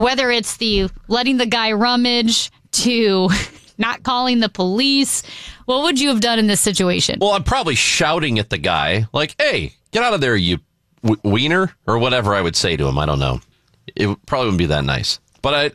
Whether it's the letting the guy rummage to not calling the police, what would you have done in this situation? Well, I'm probably shouting at the guy, like, hey, get out of there, you wiener, or whatever I would say to him. I don't know. It probably wouldn't be that nice. But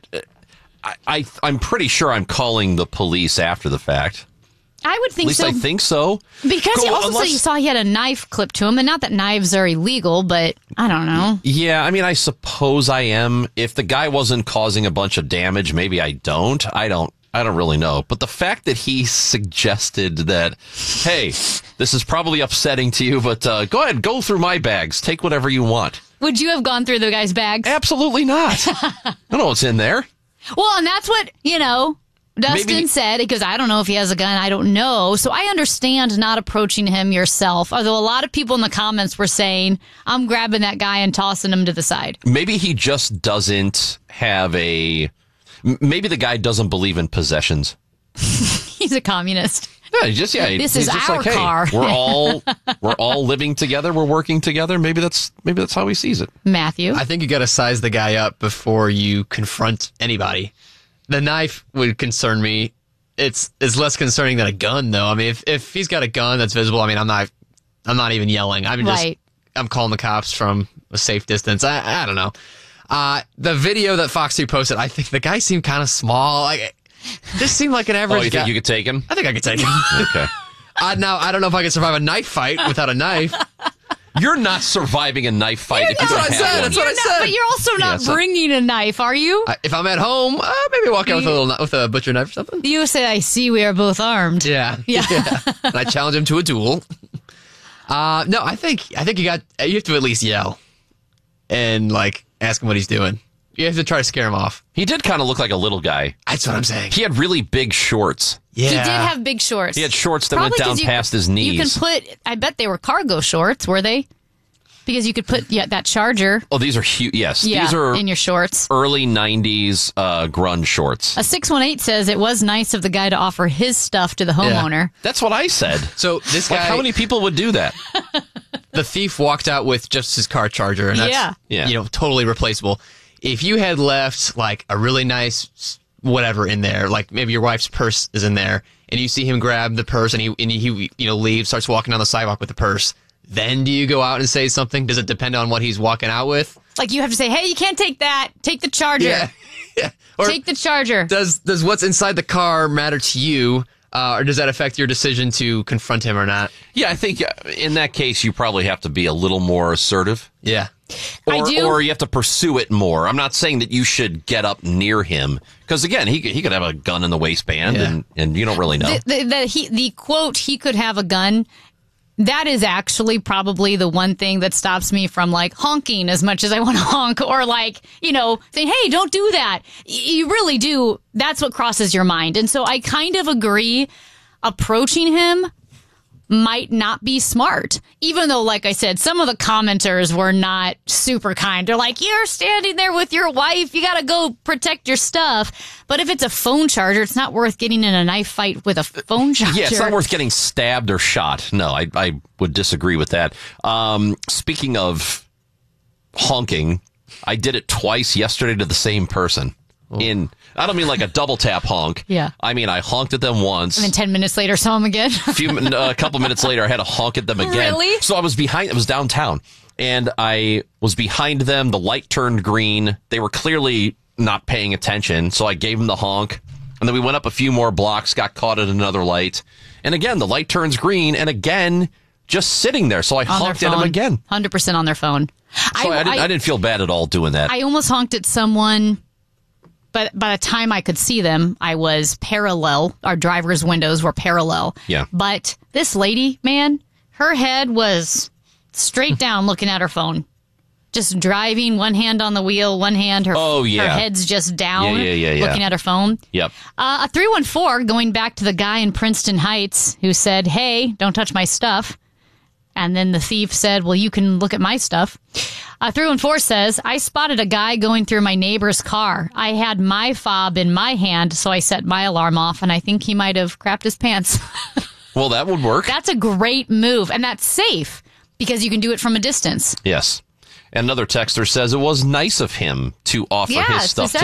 I'm pretty sure I'm calling the police after the fact. I would think so. At least I think so. Because he also said he saw he had a knife clipped to him, and not that knives are illegal, but I don't know. Yeah, I mean, I suppose I am. If the guy wasn't causing a bunch of damage, maybe I don't. I don't really know. But the fact that he suggested that, hey, this is probably upsetting to you, but go ahead, go through my bags. Take whatever you want. Would you have gone through the guy's bags? Absolutely not. I don't know what's in there. Well, and that's what, Dustin said, because I don't know if he has a gun. I don't know. So I understand not approaching him yourself. Although a lot of people in the comments were saying, I'm grabbing that guy and tossing him to the side. Maybe he just doesn't have maybe the guy doesn't believe in possessions. He's a communist. Yeah, this is our car. We're all living together. We're working together. Maybe that's how he sees it. Matthew, I think you got to size the guy up before you confront anybody. The knife would concern me. It's less concerning than a gun, though. I mean, if he's got a gun that's visible, I mean, I'm not even yelling. I'm calling the cops from a safe distance. I don't know. The video that Fox 2 posted, I think the guy seemed kind of small. This seemed like an average guy. You think you could take him? I think I could take him. Okay. Now, I don't know if I could survive a knife fight without a knife. You're not surviving a knife fight if you don't have one. That's what I said. But you're also not bringing a knife, are you? If I'm at home, maybe walk out with a butcher knife or something. You say, I see we are both armed. Yeah. And I challenge him to a duel. No, I think you have to at least yell and ask him what he's doing. You have to try to scare him off. He did kind of look like a little guy. That's what I'm saying. He had really big shorts. Yeah. He did have big shorts. He had shorts that went down past his knees. I bet they were cargo shorts, were they? Because you could put that charger. Oh, these are huge. Yes. Yeah, these are in your shorts. Early 90s grunge shorts. A 618 says it was nice of the guy to offer his stuff to the homeowner. Yeah. That's what I said. So this guy... how many people would do that? The thief walked out with just his car charger, and that's totally replaceable. If you had left a really nice whatever in there, like maybe your wife's purse is in there, and you see him grab the purse and he leaves, starts walking down the sidewalk with the purse, then do you go out and say something? Does it depend on what he's walking out with? Like you have to say, hey, you can't take that. Take the charger. Yeah. Or take the charger. Does what's inside the car matter to you? Or does that affect your decision to confront him or not? Yeah, I think in that case, you probably have to be a little more assertive. Yeah. Or you have to pursue it more. I'm not saying that you should get up near him. Because, again, he could have a gun in the waistband, and you don't really know. The quote, he could have a gun, that is actually probably the one thing that stops me from honking as much as I want to honk, or saying, hey, don't do that. You really do. That's what crosses your mind. And so I kind of agree approaching him might not be smart, even though, like I said, some of the commenters were not super kind. They're like, you're standing there with your wife. You got to go protect your stuff. But if it's a phone charger, it's not worth getting in a knife fight with a phone charger. Yeah, it's not worth getting stabbed or shot. No, I would disagree with that. Speaking of honking, I did it twice yesterday to the same person. I don't mean like a double tap honk. Yeah. I mean, I honked at them once. And then 10 minutes later, saw them again. A couple minutes later, I had to honk at them again. Really? So I was behind. It was downtown, and I was behind them. The light turned green. They were clearly not paying attention. So I gave them the honk, and then we went up a few more blocks, got caught at another light, and again the light turns green, and again just sitting there. So I honked at them again. 100% on their phone. So I didn't feel bad at all doing that. I almost honked at someone. But by the time I could see them, I was parallel. Our driver's windows were parallel. Yeah. But this lady, man, her head was straight down looking at her phone. Just driving, one hand on the wheel, one hand, her head's just down looking at her phone. Yep. A 314, going back to the guy in Princeton Heights who said, hey, don't touch my stuff. And then the thief said, well, you can look at my stuff. 314 says, I spotted a guy going through my neighbor's car. I had my fob in my hand, so I set my alarm off, and I think he might have crapped his pants. Well, that would work. That's a great move, and that's safe because you can do it from a distance. Yes. And another texter says it was nice of him to offer his stuff to